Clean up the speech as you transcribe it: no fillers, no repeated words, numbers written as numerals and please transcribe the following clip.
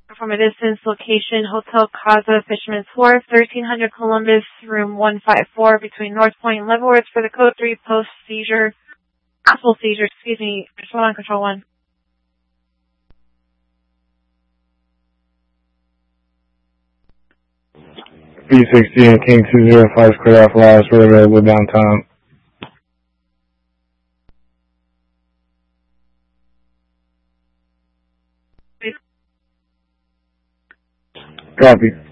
from a distance. Location, Hotel Casa, Fisherman's Wharf, 1300 Columbus, room 154, between North Point and Leavenworth for the code 3 post-seizure, possible seizure, respond on control 1. B60 and King 205 clear off last, we're available downtown. Copy.